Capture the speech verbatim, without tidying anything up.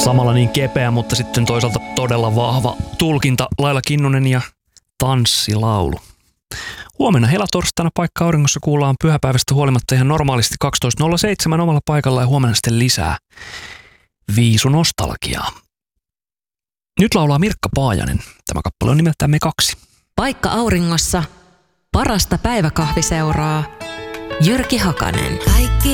Samalla niin kepeä, mutta sitten toisaalta todella vahva tulkinta. Laila Kinnunen ja Tanssilaulu. Huomenna helatorstaina Paikka Auringossa kuullaan pyhäpäivästä huolimatta ihan normaalisti kaksitoista nolla seitsemän omalla paikalla ja huomenna sitten lisää viisunostalgiaa. Nyt laulaa Mirkka Paajanen. Tämä kappale on nimeltään Me kaksi. Paikka Auringossa parasta päiväkahviseuraa Jyrki Hakanen. Kaikki